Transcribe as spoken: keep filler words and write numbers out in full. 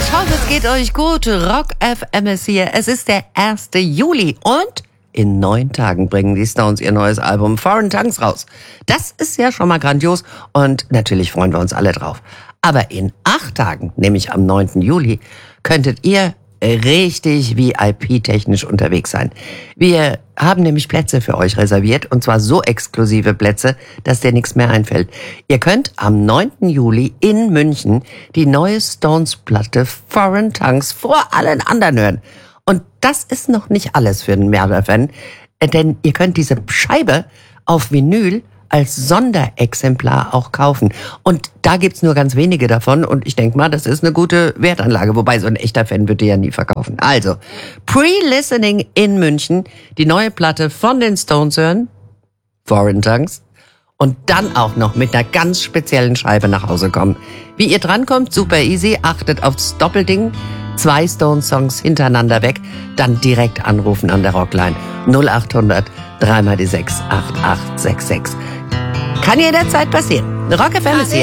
Ich hoffe, es geht euch gut. Rock F M ist hier. Es ist der erste Juli und in neun Tagen bringen die Stones ihr neues Album Foreign Tongues raus. Das ist ja schon mal grandios und natürlich freuen wir uns alle drauf. Aber in acht Tagen, nämlich am neunten Juli, könntet ihr richtig V I P-technisch unterwegs sein. Wir haben nämlich Plätze für euch reserviert und zwar so exklusive Plätze, dass dir nichts mehr einfällt. Ihr könnt am neunten Juli in München die neue Stones-Platte Foreign Tongues vor allen anderen hören. Und das ist noch nicht alles für den Mörder-Fan, denn ihr könnt diese Scheibe auf Vinyl als Sonderexemplar auch kaufen. Und da gibt's nur ganz wenige davon und ich denke mal, das ist eine gute Wertanlage. Wobei, so ein echter Fan wird die ja nie verkaufen. Also, Pre-Listening in München, die neue Platte von den Stones hören, Foreign Tongues, und dann auch noch mit einer ganz speziellen Scheibe nach Hause kommen. Wie ihr drankommt, super easy, achtet aufs Doppelding, zwei Stones-Songs hintereinander weg, dann direkt anrufen an der Rockline null acht hundert drei mal die sechs acht acht sechs sechs. Kann jederzeit passieren. Rock F M ist hier.